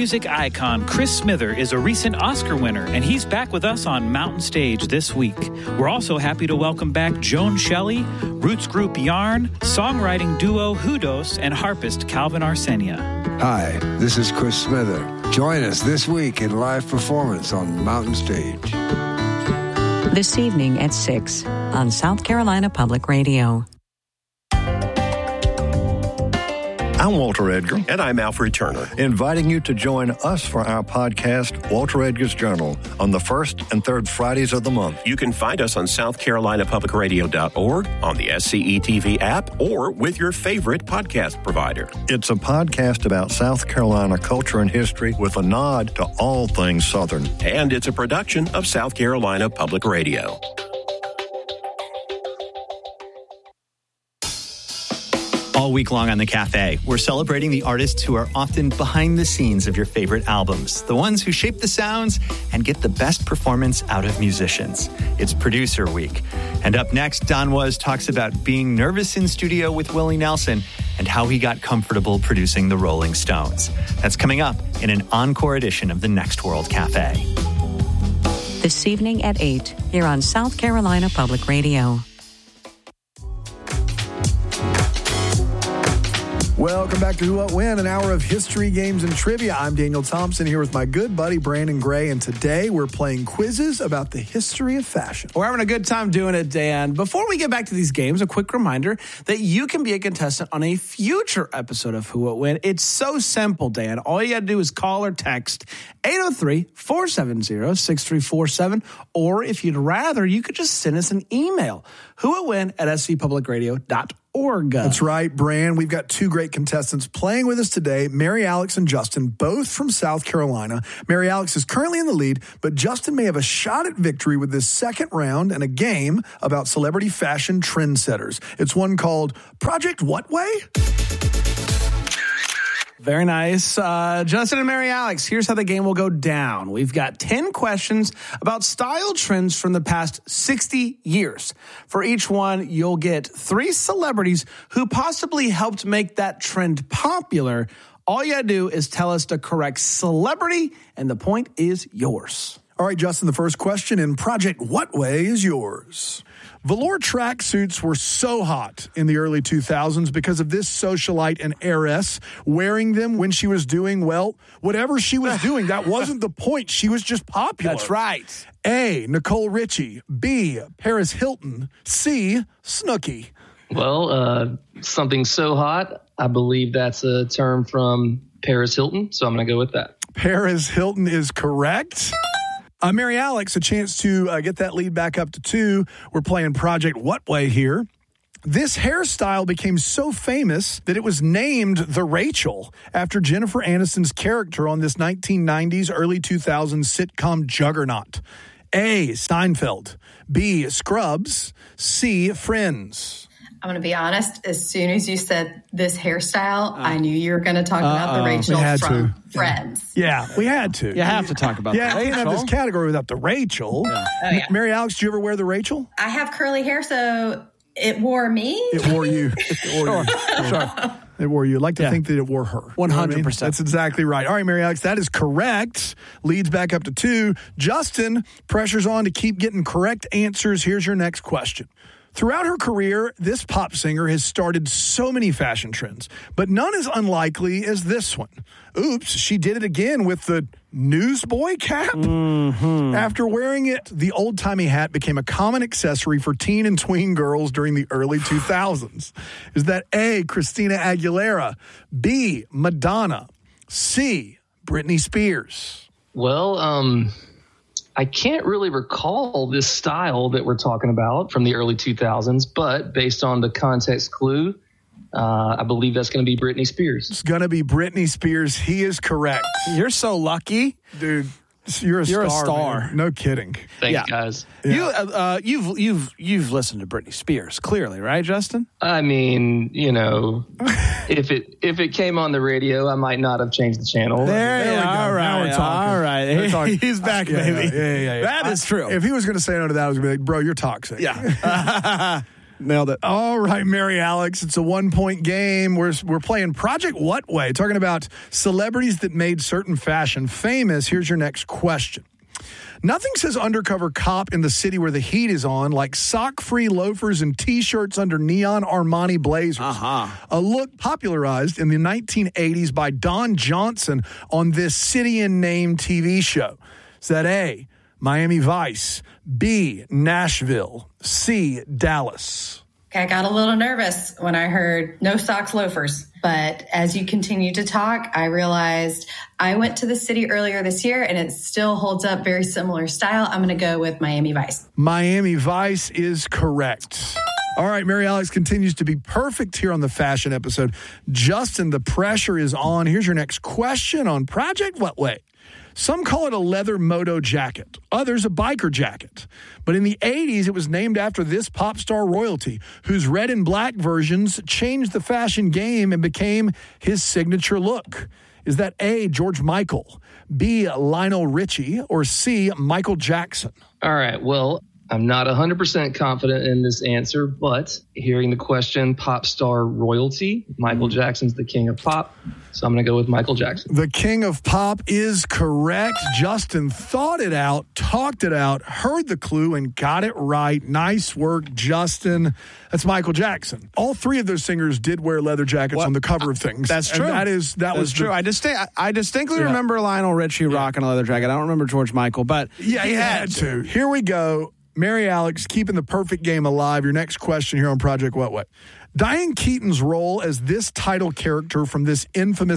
music icon Chris Smither is a recent Oscar winner, and he's back with us on Mountain Stage this week. We're also happy to welcome back Joan Shelley, roots group Yarn, songwriting duo Hudos, and harpist Calvin Arsenia. Hi, this is Chris Smither. Join us this week in live performance on Mountain Stage. This evening at 6 on South Carolina Public Radio. I'm Walter Edgar. And I'm Alfred Turner. Inviting you to join us for our podcast, Walter Edgar's Journal, on the first and third Fridays of the month. You can find us on SouthCarolinaPublicRadio.org, on the SCE-TV app, or with your favorite podcast provider. It's a podcast about South Carolina culture and history with a nod to all things Southern. And it's a production of South Carolina Public Radio. All week long on The Cafe, we're celebrating the artists who are often behind the scenes of your favorite albums, the ones who shape the sounds and get the best performance out of musicians. It's Producer Week. And up next, Don Was talks about being nervous in studio with Willie Nelson and how he got comfortable producing the Rolling Stones. That's coming up in an encore edition of the Next World Cafe. This evening at 8 here on South Carolina Public Radio. Welcome back to Who What When, an hour of history, games, and trivia. I'm Daniel Thompson here with my good buddy Brandon Gray, and today we're playing quizzes about the history of fashion. We're having a good time doing it, Dan. Before we get back to these games, a quick reminder that you can be a contestant on a future episode of Who What When. It's so simple, Dan. All you got to do is call or text 803-470-6347, or if you'd rather, you could just send us an email, whowhatwhen@scpublicradio.org. That's right, Bran. We've got two great contestants playing with us today, Mary Alex and Justin, both from South Carolina. Mary Alex is currently in the lead, but Justin may have a shot at victory with this second round and a game about celebrity fashion trendsetters. It's one called Project What Way? Very nice. Justin and Mary Alex, here's how the game will go down. We've got 10 questions about style trends from the past 60 years. For each one, you'll get 3 celebrities who possibly helped make that trend popular. All you gotta do is tell us the correct celebrity, and the point is yours. All right, Justin, the first question in Project What Way is yours. Velour tracksuits were so hot in the early 2000s because of this socialite and heiress wearing them when she was doing, well, whatever she was doing. That wasn't the point. She was just popular. That's right. A, Nicole Richie. B, Paris Hilton. C, Snooki. Well, something so hot, I believe that's a term from Paris Hilton, so I'm going to go with that. Paris Hilton is correct. Mary Alex, a chance to get that lead back up to 2. We're playing Project What Way here. This hairstyle became so famous that it was named the Rachel after Jennifer Aniston's character on this 1990s, early 2000s sitcom juggernaut. A, Seinfeld. B, Scrubs. C, Friends. I'm going to be honest. As soon as you said this hairstyle, I knew you were going to talk about the Rachel from Friends. Yeah, we had to. You have to talk about that. Yeah, we didn't have this category without the Rachel. Yeah. Oh, yeah. Mary Alex, do you ever wear the Rachel? I have curly hair, so it wore me. It wore you. It wore you. Sure. It wore you. I'd like to think that it wore her. 100%. You know what I mean? That's exactly right. All right, Mary Alex, that is correct. Leads back up to 2. Justin, pressure's on to keep getting correct answers. Here's your next question. Throughout her career, this pop singer has started so many fashion trends, but none as unlikely as this one. Oops, she did it again with the newsboy cap. Mm-hmm. After wearing it, the old-timey hat became a common accessory for teen and tween girls during the early 2000s. Is that A, Christina Aguilera, B, Madonna, C, Britney Spears? Well, I can't really recall this style that we're talking about from the early 2000s, but based on the context clue, I believe that's going to be Britney Spears. It's going to be Britney Spears. He is correct. You're so lucky. Dude, you're a star. Man. No kidding. Thank you, guys. Yeah. You've listened to Britney Spears, clearly, right, Justin? I mean, you know, if it came on the radio, I might not have changed the channel. There you go. All right. Now we're talking. All right. He's back, baby. Yeah. That is true. If he was going to say no to that, I was going to be like, bro, you're toxic. Yeah. Nailed it. All right, Mary Alex, it's a 1-point game. We're playing Project What Way, talking about celebrities that made certain fashion famous. Here's your next question. Nothing says undercover cop in the city where the heat is on like sock-free loafers and T-shirts under neon Armani blazers. A look popularized in the 1980s by Don Johnson on this City and Name TV show. Is that A, Miami Vice, B, Nashville, C, Dallas? I got a little nervous when I heard no socks loafers. But as you continue to talk, I realized I went to the city earlier this year and it still holds up very similar style. I'm going to go with Miami Vice. Miami Vice is correct. All right, Mary Alex continues to be perfect here on the fashion episode. Justin, the pressure is on. Here's your next question on Project What Way. Some call it a leather moto jacket, others a biker jacket. But in the 80s, it was named after this pop star royalty, whose red and black versions changed the fashion game and became his signature look. Is that A, George Michael, B, Lionel Richie, or C, Michael Jackson? All right, well, I'm not 100% confident in this answer, but hearing the question, pop star royalty, Michael Jackson's the king of pop, so I'm going to go with Michael Jackson. The king of pop is correct. Justin thought it out, talked it out, heard the clue, and got it right. Nice work, Justin. That's Michael Jackson. All three of those singers did wear leather jackets on the cover of things. That's true. And that was true. I distinctly remember Lionel Richie rocking a leather jacket. I don't remember George Michael, but yeah, he had to. Here we go. Mary Alex, keeping the perfect game alive. Your next question here on Project What Way. Diane Keaton's role as this title character from this infamous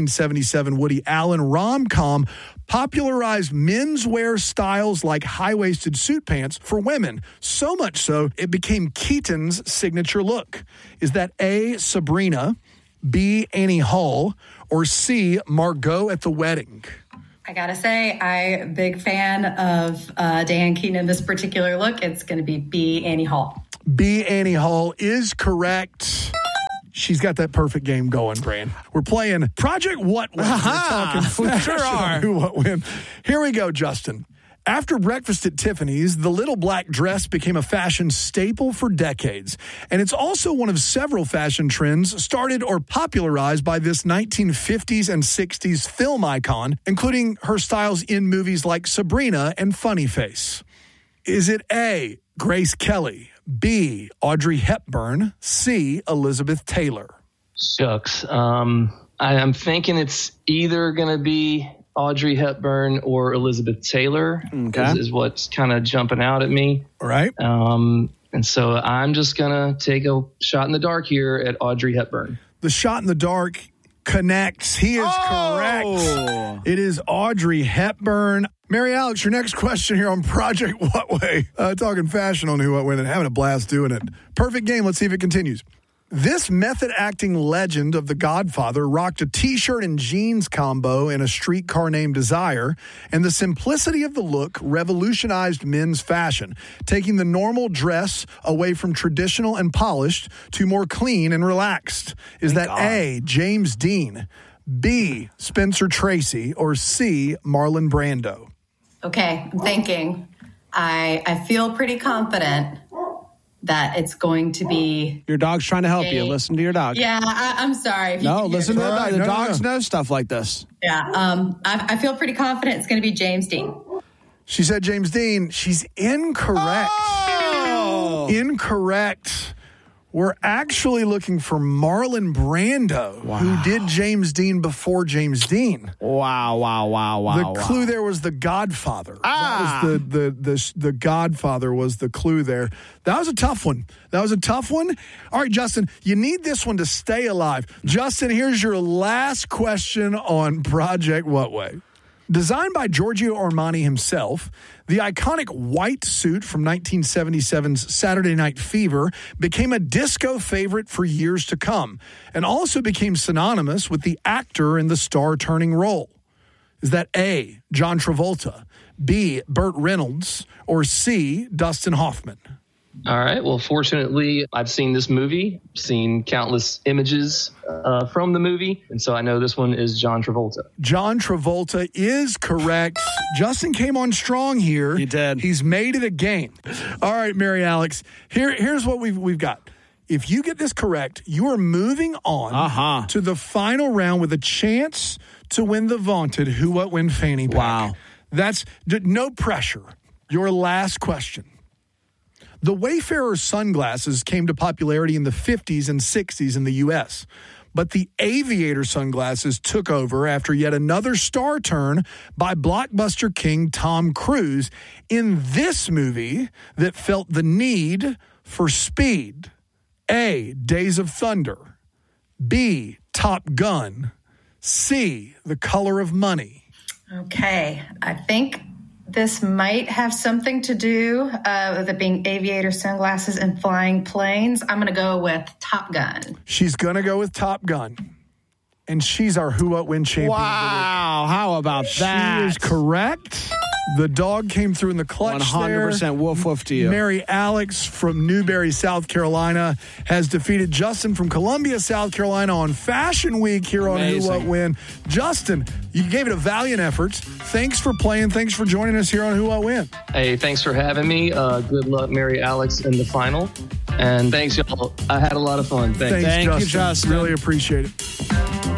1977 Woody Allen rom-com popularized menswear styles like high-waisted suit pants for women, so much so it became Keaton's signature look. Is that A, Sabrina, B, Annie Hall, or C, Margot at the Wedding? I gotta say, I'm a big fan of Diane Keaton in this particular look. It's going to be B, Annie Hall. B, Annie Hall is correct. She's got that perfect game going, Bran. We're playing Project What Way. We're talking we sure are. Who, what, when. Here we go, Justin. After breakfast at Tiffany's, the little black dress became a fashion staple for decades. And it's also one of several fashion trends started or popularized by this 1950s and 60s film icon, including her styles in movies like Sabrina and Funny Face. Is it A, Grace Kelly, B, Audrey Hepburn, C, Elizabeth Taylor? Shucks. I'm thinking it's either going to be Audrey Hepburn or Elizabeth Taylor is what's kind of jumping out at me. All right. And so I'm just going to take a shot in the dark here at Audrey Hepburn. The shot in the dark connects. He is correct. It is Audrey Hepburn. Mary Alex, your next question here on Project What Way. Talking fashion on Who, What, When, and having a blast doing it. Perfect game. Let's see if it continues. This method acting legend of The Godfather rocked a T-shirt and jeans combo in A Streetcar Named Desire, and the simplicity of the look revolutionized men's fashion, taking the normal dress away from traditional and polished to more clean and relaxed. Is that A, James Dean, B, Spencer Tracy, or C, Marlon Brando? Okay, I'm thinking. I feel pretty confident that it's going to be... Your dog's trying to help you. Listen to your dog. Yeah, I'm sorry. No, listen to the dog. The dogs know stuff like this. Yeah, I feel pretty confident it's going to be James Dean. She said James Dean. She's incorrect. Oh! Incorrect. We're actually looking for Marlon Brando, who did James Dean before James Dean. Wow. The clue there was The Godfather. That was the Godfather was the clue there. That was a tough one. All right, Justin, you need this one to stay alive. Justin, here's your last question on Project What Way. Designed by Giorgio Armani himself, the iconic white suit from 1977's Saturday Night Fever became a disco favorite for years to come and also became synonymous with the actor in the star-turning role. Is that A, John Travolta, B, Burt Reynolds, or C, Dustin Hoffman? All right. Well, fortunately, I've seen this movie, seen countless images from the movie. And so I know this one is John Travolta. John Travolta is correct. Justin came on strong here. He did. He's made it a game. All right, Mary Alex, here's what we've got. If you get this correct, you are moving on to the final round with a chance to win the vaunted Who What When fanny pack. Wow. That's no pressure. Your last question. The Wayfarer sunglasses came to popularity in the 50s and 60s in the U.S., but the Aviator sunglasses took over after yet another star turn by blockbuster king Tom Cruise in this movie that felt the need for speed. A, Days of Thunder. B, Top Gun. C, The Color of Money. Okay, I think this might have something to do with it being aviator sunglasses and flying planes. I'm going to go with Top Gun. She's going to go with Top Gun. And she's our Who What When champion. Wow, how about that? She is correct. The dog came through in the clutch 100% there. woof woof to you. Mary Alex from Newberry, South Carolina, has defeated Justin from Columbia, South Carolina on Fashion Week here on Who What When. Justin, you gave it a valiant effort. Thanks for playing. Thanks for joining us here on Who What When. Hey, thanks for having me. Good luck, Mary Alex, in the final. And thanks, y'all. I had a lot of fun. Thanks, Justin. Really appreciate it.